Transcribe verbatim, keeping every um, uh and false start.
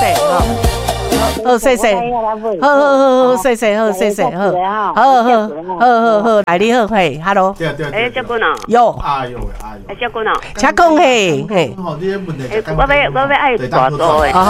谢哈。好，谢谢，好好好好，谢谢，好谢谢，好，好好好好好，来你好，嘿 ，hello， 哎，小君哦， 有， 哎呦哎呦， 哎，小君哦， 请讲嘿，嘿， 哎，我要我要爱大多诶， 好